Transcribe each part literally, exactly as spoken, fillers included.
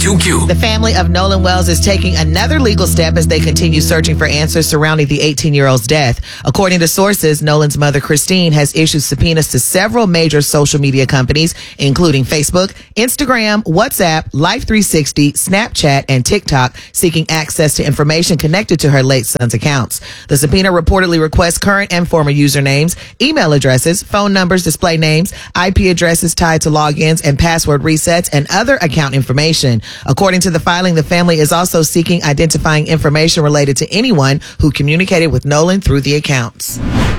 ninety-two Q. The family of Nolan Wells is taking another legal step as they continue searching for answers surrounding the eighteen-year-old's death. According to sources, Nolan's mother, Christine, has issued subpoenas to several major social media companies, including Facebook, Instagram, WhatsApp, Life three sixty, Snapchat, and TikTok, seeking access to information connected to her late son's accounts. The subpoena reportedly requests current and former usernames, email addresses, phone numbers, display names, I P addresses tied to logins and password resets, and other account information. According to the filing, the family is also seeking identifying information related to anyone who communicated with Nolan through the accounts.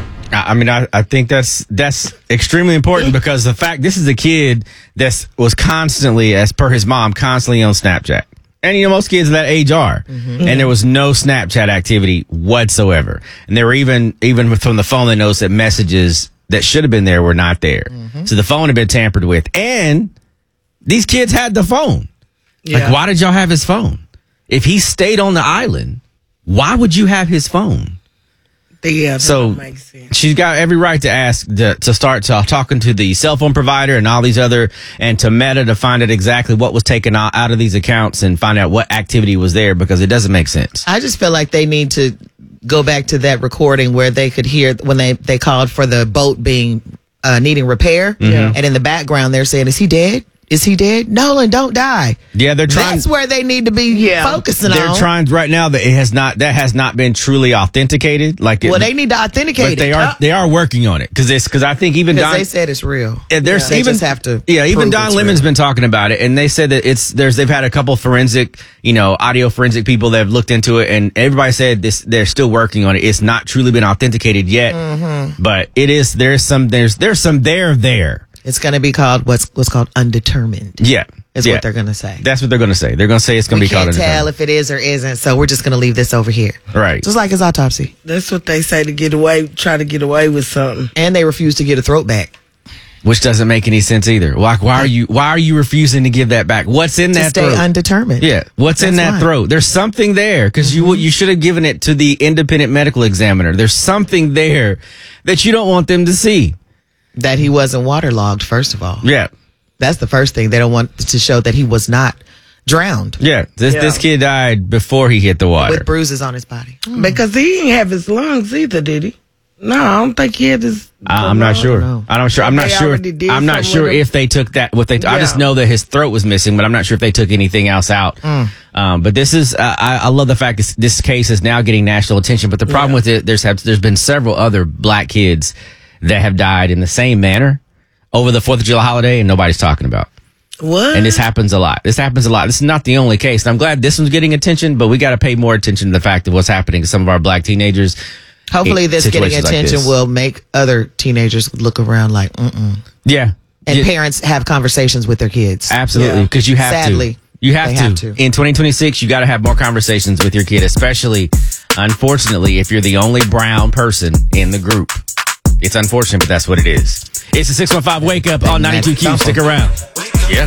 I mean, I, I think that's that's extremely important because the fact this is a kid that was constantly, as per his mom, constantly on Snapchat. And, you know, most kids of that age are. Mm-hmm. And there was no Snapchat activity whatsoever. And there were even, even from the phone, they noticed that messages that should have been there were not there. Mm-hmm. So the phone had been tampered with. And these kids had the phone. Yeah. Like, why did y'all have his phone? If he stayed on the island, why would you have his phone? Yeah, so makes sense. She's got every right to ask to, to start to, talking to the cell phone provider and all these other, and to Meta to find out exactly what was taken out, out of these accounts and find out what activity was there, because it doesn't make sense. I just feel like they need to go back to that recording where they could hear when they, they called for the boat being uh, needing repair. Mm-hmm. And in the background, they're saying, is he dead? Is he dead? Nolan, don't die. Yeah, they're trying. That's where they need to be yeah. focusing they're on. They're trying right now that it has not that has not been truly authenticated. Like, it, well, they need to authenticate but it. they are they are working on it because it's because I think even Don, they said it's real. Yeah, there's yeah, even they just have to. Yeah, even Don Lemon's real. been talking about it, and they said that it's there's they've had a couple forensic, you know, audio forensic people that have looked into it, and everybody said this they're still working on it. It's not truly been authenticated yet, mm-hmm. but it is. There's some there's there's some there there. It's going to be called what's what's called undetermined. Yeah. Is yeah. what they're going to say. That's what they're going to say. They're going to say it's going to be called undetermined. We can't tell if it is or isn't, so we're just going to leave this over here. Right. Just like his autopsy. That's what they say to get away, try to get away with something. And they refuse to get a throat back. Which doesn't make any sense either. Like, why are you why are you refusing to give that back? What's in to that stay throat? Undetermined. Yeah. What's That's in that why. throat? There's something there because mm-hmm. you you should have given it to the independent medical examiner. There's something there that you don't want them to see. That he wasn't waterlogged, first of all. Yeah. That's the first thing. They don't want to show that he was not drowned. Yeah. This yeah. this kid died before he hit the water. With bruises on his body. Mm. Because he didn't have his lungs either, did he? No, I don't think he had his. Uh, I'm not sure. I don't sure. I'm not sure. I'm not sure if they took that. What they? Yeah. I just know that his throat was missing, but I'm not sure if they took anything else out. Mm. Um, but this is. Uh, I, I love the fact that this case is now getting national attention. But the problem yeah. with it, there's have, there's been several other black kids that have died in the same manner over the Fourth of July holiday, and nobody's talking about. What? And this happens a lot. This happens a lot. This is not the only case. And I'm glad this one's getting attention, but we got to pay more attention to the fact of what's happening to some of our black teenagers. Hopefully this getting attention like will make other teenagers look around like, mm-mm. Yeah. And yeah. parents have conversations with their kids. Absolutely. Because yeah. you have Sadly, to. You have to. have to. In twenty twenty-six, you got to have more conversations with your kid, especially, unfortunately, if you're the only brown person in the group. It's unfortunate, but that's what it is. It's the six one five Wake Up on ninety-two Q. Stick around. Yeah.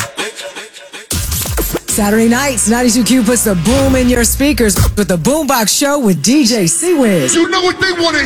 Saturday nights, ninety-two Q puts the boom in your speakers with the Boombox Show with D J C-Wiz. You know what they want to